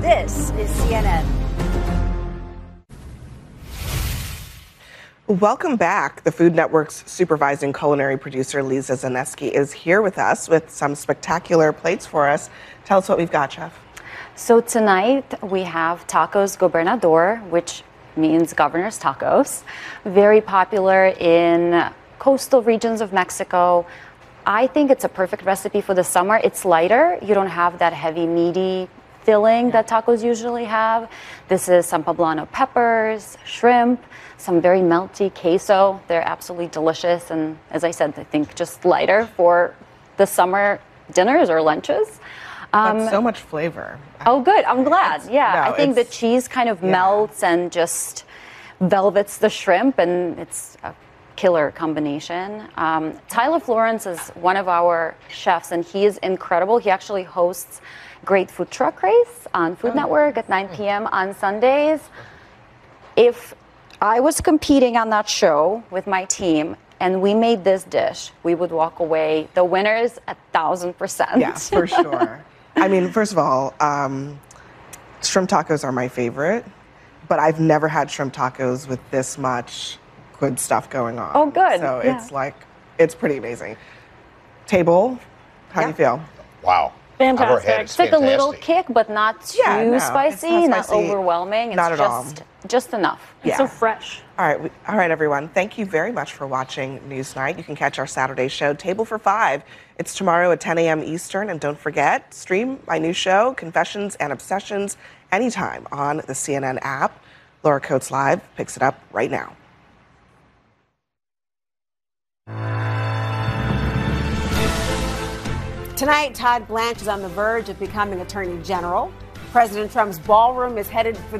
This is CNN. Welcome back. The Food Network's supervising culinary producer, Lisa Zaneski, is here with us with some spectacular plates for us. Tell us what we've got, Chef. So tonight we have tacos gobernador, which means governor's tacos. Very popular in coastal regions of Mexico. I think it's a perfect recipe for the summer. It's lighter. You don't have that heavy, meaty filling that tacos usually have. This is some poblano peppers, shrimp, some very melty queso. They're absolutely delicious. And as I said, I think just lighter for the summer dinners or lunches. That's so much flavor. Oh, good. I'm glad. I think the cheese kind of melts and just velvets the shrimp, and it's a killer combination. Tyler Florence is one of our chefs, and he is incredible. He actually hosts Great Food Truck Race on Food Network at 9 p.m. on Sundays. If I was competing on that show with my team and we made this dish, we would walk away the winners 1,000%. Yeah, for sure. I mean, first of all, shrimp tacos are my favorite, but I've never had shrimp tacos with this much good stuff going on. Oh, good. So it's pretty amazing. Table, how do you feel? Wow. Fantastic. It's like a little kick, but not too spicy, not overwhelming. It's not at all. Just enough. It's so fresh. All right, everyone. Thank you very much for watching Newsnight. You can catch our Saturday show, Table for Five. It's tomorrow at 10 a.m. Eastern. And don't forget, stream my new show, Confessions and Obsessions, anytime on the CNN app. Laura Coates Live picks it up right now. Tonight, Todd Blanche is on the verge of becoming Attorney General. President Trump's ballroom is headed for